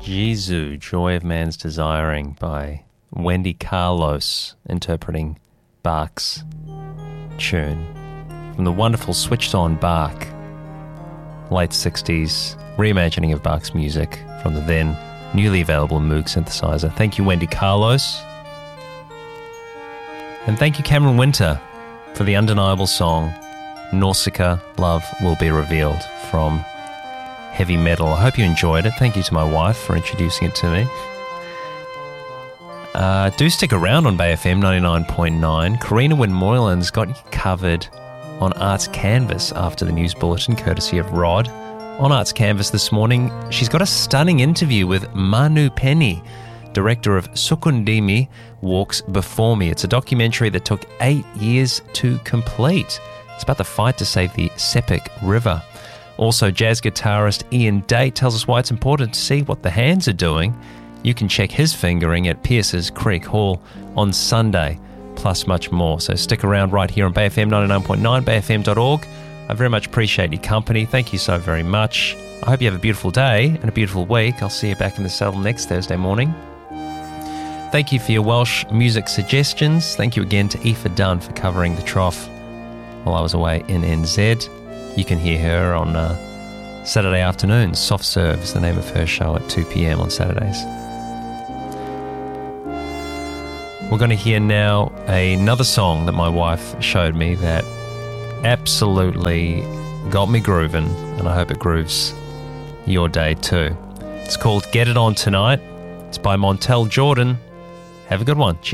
Jesu, Joy of Man's Desiring by Wendy Carlos, interpreting Bach's tune from the wonderful Switched On Bach, late 60s reimagining of Bach's music from the then newly available Moog synthesizer. Thank you, Wendy Carlos. And thank you, Cameron Winter, for the undeniable song Nausicaa, Love Will Be Revealed from Heavy Metal. I hope you enjoyed it. Thank you to my wife for introducing it to me. Do stick around on Bay FM 99.9. Karina Wynne-Moylan's got you covered on Arts Canvas after the news bulletin, courtesy of Rod. On Arts Canvas this morning, she's got a stunning interview with Manu Penny, director of Sukundimi Walks Before Me. It's a documentary that took 8 years to complete. It's about the fight to save the Sepik River. Also, jazz guitarist Ian Date tells us why it's important to see what the hands are doing. You can check his fingering at Pierce's Creek Hall on Sunday, plus much more. So stick around right here on Bay FM 99.9, bayfm.org. I very much appreciate your company. Thank you so very much. I hope you have a beautiful day and a beautiful week. I'll see you back in the saddle next Thursday morning. Thank you for your Welsh music suggestions. Thank you again to Aoife Dunn for covering the trough while I was away in NZ. You can hear her on Saturday afternoons. Soft Serve is the name of her show at 2 p.m. on Saturdays. We're going to hear now another song that my wife showed me that absolutely got me grooving, and I hope it grooves your day too. It's called Get It On Tonight. It's by Montel Jordan. Have a good one. Cheers.